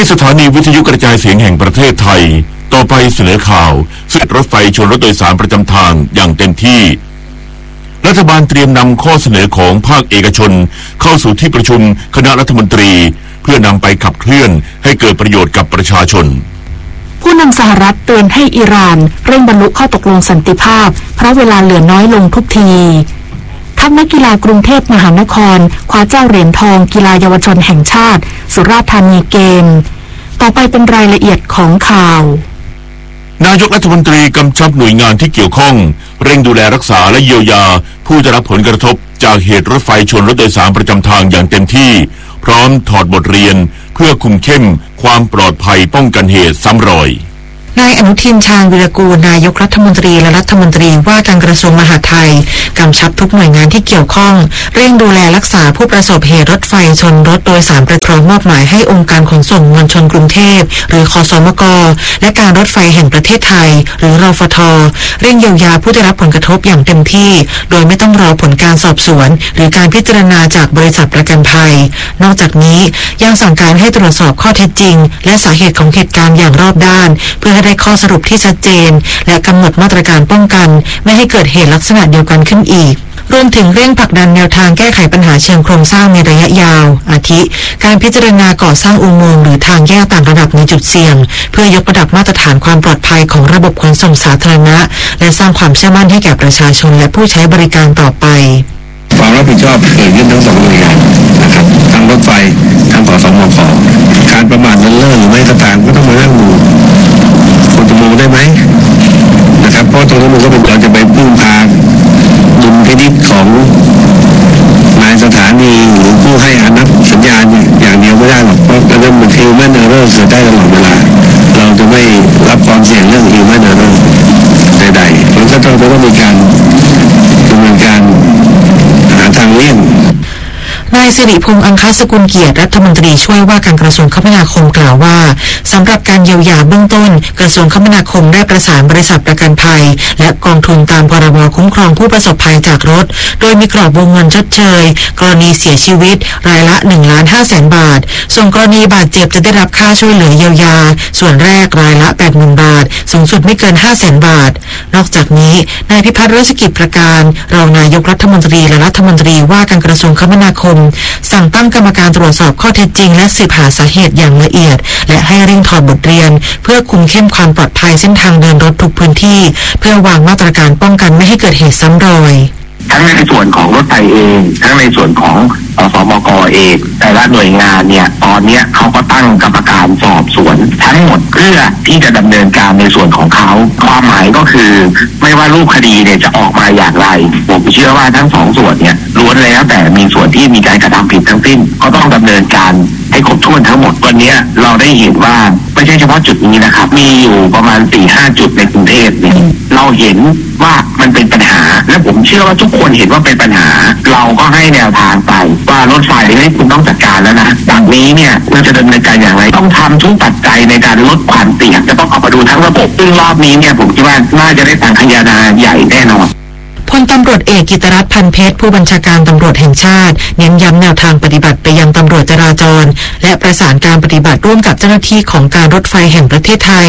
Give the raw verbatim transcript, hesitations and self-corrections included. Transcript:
สถานีวิทยุกระจายเสียงแห่งประเทศไทยต่อไปเสนอข่าวเสด็จรถไฟชนรถโดยสารประจำทางอย่างเต็มที่รัฐบาลเตรียมนำข้อเสนอของภาคเอกชนเข้าสู่ที่ประชุมคณะรัฐมนตรีเพื่อนำไปขับเคลื่อนให้เกิดประโยชน์กับประชาชนผู้นำสหรัฐเตือนให้อิหร่านเร่งบรรลุข้อตกลงสันติภาพเพราะเวลาเหลือน้อยลงทุกทีทัพนักกีฬากรุงเทพมหานครคว้าเจ้าเหรียญทองกีฬาเยาวชนแห่งชาติสุราษฎร์ธานีเกมต่อไปเป็นรายละเอียดของข่าวนายกรัฐมนตรีกำชับหน่วยงานที่เกี่ยวข้องเร่งดูแลรักษาและเยียวยาผู้ได้รับผลกระทบจากเหตุรถไฟชนรถโดยสารประจำทางอย่างเต็มที่พร้อมถอดบทเรียนเพื่อคุมเข้มความปลอดภัยป้องกันเหตุซ้ำรอยนายอนุทินชาญวิรากูลนายกรัฐมนตรีและรัฐมนตรีว่าการกระทรวงมหาดไทยกำชับทุกหน่วยงานที่เกี่ยวข้องเร่งดูแลรักษาผู้ประสบเหตุรถไฟชนรถโดยสารประจำทางมอบหมายให้องค์การขนส่งมวลชนกรุงเทพหรือคสมกและการรถไฟแห่งประเทศไทยหรือรฟท.เร่งเยียวยาผู้ได้รับผลกระทบอย่างเต็มที่โดยไม่ต้องรอผลการสอบสวนหรือการพิจารณาจากบริษัทประกันภัยนอกจากนี้ยังสั่งการให้ตรวจสอบข้อเท็จจริงและสาเหตุของเหตุการณ์อย่างรอบด้านเพื่อให้ได้ข้อสรุปที่ชัดเจนและกำหนดมาตรการป้องกันไม่ให้เกิดเหตุลักษณะเดียวกันขึ้นอีกรวมถึงเร่งผลักดันแนวทางแก้ไขปัญหาเชิงโครงสร้างในระยะยาวอาทิการพิจารณาก่อสร้างอุโมงค์หรือทางแยกต่างระดับในจุดเสี่ยงเพื่อยกระดับมาตรฐานความปลอดภัยของระบบขนส่งสาธารณะและสร้างความเชื่อมั่นให้แก่ประชาชนและผู้ใช้บริการต่อไปความรับผิดชอบเกิดขึ้นทั้งสองหน่วยงานนะครับทั้งรถไฟทั้งขสมกการประมาทเลินเล่อหรือไม่ก็ตามก็ต้องมานั่งดูคนจะมองได้ไหมนะครับเพราะตรงนั้นมันก็เป็นเราจะไปพึ่งพาดุลพินิจของนายสถานีหรือผู้ให้อนุสัญญาณอย่างเดียวไม่ได้หรอกเพราะกระนั้นมันฮิวแมนเออร์เรอร์เกิดได้ตลอดเวลาเราจะไม่รับความเสี่ยงเรื่องฮิวแมนเออร์เรอร์ใดๆมันก็ต้องต้องมีการดำเนินการหาทางเลี่ยงนายสิริพงษ์อังคสกุลเกียรติรัฐมนตรีช่วยว่าการกระทรวงคมนาคมกล่าวว่าสำหรับการเยียวยาเบื้องต้นกระทรวงคมนาคมได้ประสานบริษัทประกันภัยและกองทุนตามพรบคุ้มครองผู้ประสบภัยจากรถโดยมีกรอบวงเงินชดเชยกรณีเสียชีวิตรายละ หนึ่งล้านห้าแสน บาทส่วนกรณีบาดเจ็บจะได้รับค่าช่วยเหลือเยียวยาส่วนแรกรายละ แปดหมื่น บาทสูงสุดไม่เกิน ห้าแสน บาทนอกจากนี้นายพิพัฒน์ราชกิจประการรองนายกรัฐมนตรีและรัฐมนตรีว่าการกระทรวงคมนาคมสั่งตั้งกรรมการตรวจสอบข้อเท็จจริงและสืบหาสาเหตุอย่างละเอียดและให้เร่งถอดบทเรียนเพื่อคุมเข้มความปลอดภัยเส้นทางเดินรถทุกพื้นที่เพื่อวางมาตรการป้องกันไม่ให้เกิดเหตุซ้ำรอยทั้งในส่วนของรถไฟเองทั้งในส่วนของขสมกเองแต่ละหน่วยงานเนี่ยตอนนี้เขาก็ตั้งกรรมการสอบสวนทั้งหมดเพื่อที่จะดำเนินการในส่วนของเขาความหมายก็คือไม่ว่ารูปคดีเนี่ยจะออกมาอย่างไรผมเชื่อว่าทั้งสองส่วนเนี่ยล้วนแล้วแต่มีส่วนที่มีการกระทำผิดทั้งสิ้นก็ต้องดำเนินการให้ครบถ้วนทั้งหมดวันนี้เราได้เห็นว่าไม่ใช่เฉพาะจุดนี้นะครับมีอยู่ประมาณ สี่ห้า จุดในกรุงเทพเนี่ยเราเห็นว่ามันเป็นปัญหาและผมเชื่อว่าทุกคนเห็นว่าเป็นปัญหาเราก็ให้แนวทางไปว่ารถไฟให้คุณต้องจัดการแล้วนะจากนี้เนี่ยเราจะดำเนินการอย่างไรต้องทำทุกปัจจัยในการลดความเสี่ยงจะต้องเอามาดูทั้งระบบซึ่งรอบนี้เนี่ยผมคิดว่าน่าจะได้ตังค์ขยานาใหญ่แน่นอนพลตำรวจเอกกิตรัตน์พันเพชรผู้บัญชาการตำรวจแห่งชาติเน้นย้ำแนวทางปฏิบัติไปยังตำรวจจราจรและประสานการปฏิบัติร่วมกับเจ้าหน้าที่ของการรถไฟแห่งประเทศไทย